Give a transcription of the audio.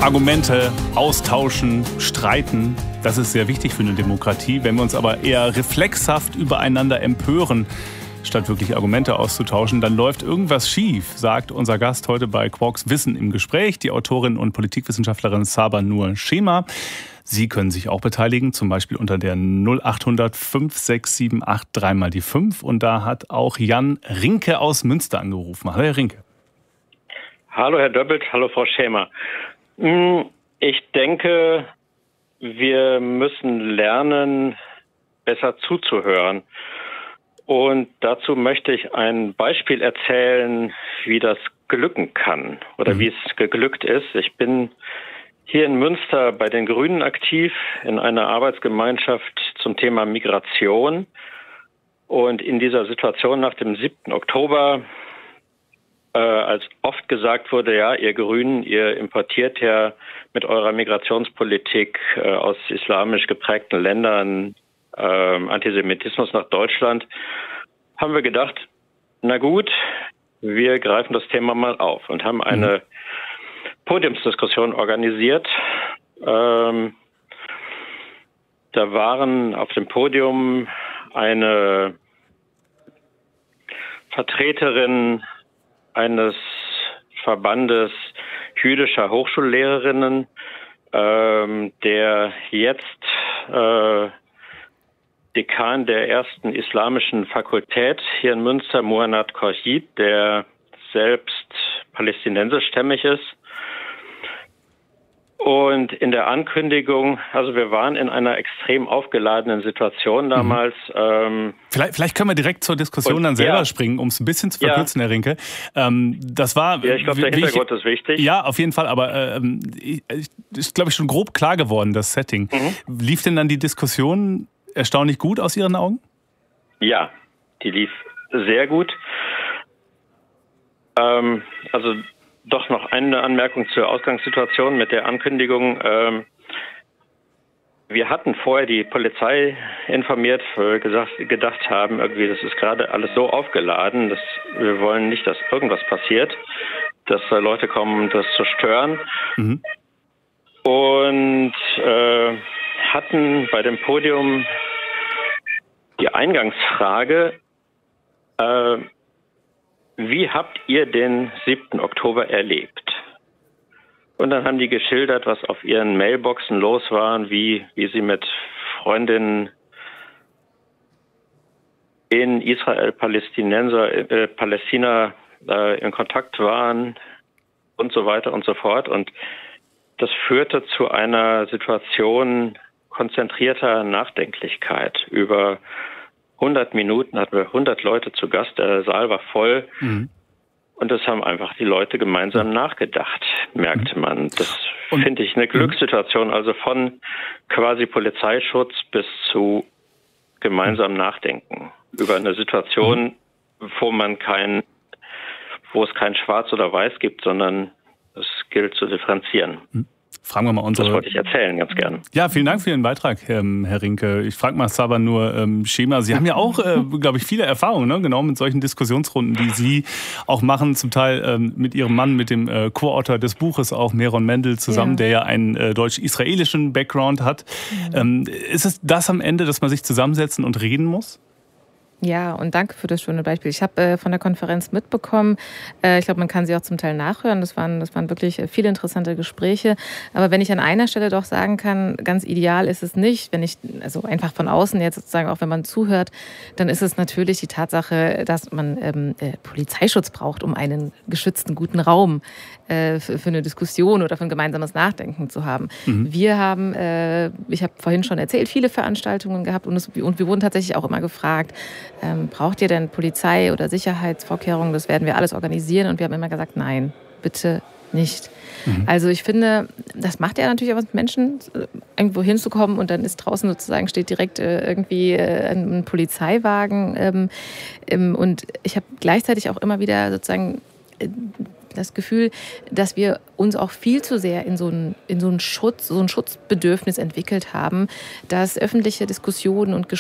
Argumente austauschen, streiten, das ist sehr wichtig für eine Demokratie. Wenn wir uns aber eher reflexhaft übereinander empören, statt wirklich Argumente auszutauschen, dann läuft irgendwas schief, sagt unser Gast heute bei Quarks Wissen im Gespräch, die Autorin und Politikwissenschaftlerin Sabanur Shema. Sie können sich auch beteiligen, zum Beispiel unter der 0800 5678 3 die 5. Und da hat auch Jan Rinke aus Münster angerufen. Hallo Herr Rinke. Hallo Herr Döbbelt, hallo Frau Schämer. Ich denke, wir müssen lernen, besser zuzuhören. Und dazu möchte ich ein Beispiel erzählen, wie das glücken kann oder wie es geglückt ist. Ich bin hier in Münster bei den Grünen aktiv in einer Arbeitsgemeinschaft zum Thema Migration. Und in dieser Situation nach dem 7. Oktober, als oft gesagt wurde, ja, ihr Grünen, ihr importiert ja mit eurer Migrationspolitik aus islamisch geprägten Ländern Antisemitismus nach Deutschland, haben wir gedacht, na gut, wir greifen das Thema mal auf und haben eine Podiumsdiskussion organisiert. Da waren auf dem Podium eine Vertreterin eines Verbandes jüdischer Hochschullehrerinnen, der jetzt Dekan der ersten islamischen Fakultät hier in Münster, Muhannad Khorshid, der selbst palästinensischstämmig ist. Und in der Ankündigung, also wir waren in einer extrem aufgeladenen Situation damals. Vielleicht können wir direkt zur Diskussion dann selber springen, um es ein bisschen zu verkürzen, Herr Rinke. Das war, ich glaube, der Hintergrund ist wichtig. Ja, auf jeden Fall, aber ist, glaube ich, schon grob klar geworden, das Setting. Lief denn dann die Diskussion erstaunlich gut aus Ihren Augen? Ja, die lief sehr gut. Also doch noch eine Anmerkung zur Ausgangssituation mit der Ankündigung. Wir hatten vorher die Polizei informiert, gedacht haben, irgendwie, das ist gerade alles so aufgeladen, dass wir wollen nicht, dass irgendwas passiert, dass da Leute kommen, das zu stören. Und hatten bei dem Podium die Eingangsfrage, wie habt ihr den 7. Oktober erlebt? Und dann haben die geschildert, was auf ihren Mailboxen los war, wie sie mit Freundinnen in Israel, Palästina in Kontakt waren und so weiter und so fort. Und das führte zu einer Situation konzentrierter Nachdenklichkeit. Über 100 Minuten hatten wir 100 Leute zu Gast, der Saal war voll. Und das haben einfach die Leute gemeinsam nachgedacht, merkte man. Das finde ich eine Glückssituation, also von quasi Polizeischutz bis zu gemeinsam Nachdenken über eine Situation, wo es kein Schwarz oder Weiß gibt, sondern es gilt zu differenzieren. Fragen wir mal unsere. Das wollte ich erzählen, ganz gern. Ja, vielen Dank für Ihren Beitrag, Herr Rinke. Ich frage mal Sabanur Shema. Sie haben ja auch, glaube ich, viele Erfahrungen, ne? Genau mit solchen Diskussionsrunden, die Sie auch machen, zum Teil mit Ihrem Mann, mit dem Co-Autor des Buches, auch Meron Mendel zusammen, der ja einen deutsch-israelischen Background hat. Ist es das am Ende, dass man sich zusammensetzen und reden muss? Ja, und danke für das schöne Beispiel. Ich habe von der Konferenz mitbekommen, ich glaube, man kann sie auch zum Teil nachhören. Das waren wirklich viele interessante Gespräche. Aber wenn ich an einer Stelle doch sagen kann, ganz ideal ist es nicht, wenn ich, also einfach von außen jetzt sozusagen, auch wenn man zuhört, dann ist es natürlich die Tatsache, dass man Polizeischutz braucht, um einen geschützten, guten Raum für eine Diskussion oder für ein gemeinsames Nachdenken zu haben. Wir haben, ich habe vorhin schon erzählt, viele Veranstaltungen gehabt und wir wurden tatsächlich auch immer gefragt, braucht ihr denn Polizei oder Sicherheitsvorkehrungen? Das werden wir alles organisieren. Und wir haben immer gesagt, nein, bitte nicht. Also ich finde, das macht ja natürlich auch was mit Menschen, irgendwo hinzukommen und dann ist draußen sozusagen, steht direkt irgendwie ein Polizeiwagen. Und ich habe gleichzeitig auch immer wieder sozusagen das Gefühl, dass wir uns auch viel zu sehr in so ein Schutzbedürfnis entwickelt haben, dass öffentliche Diskussionen und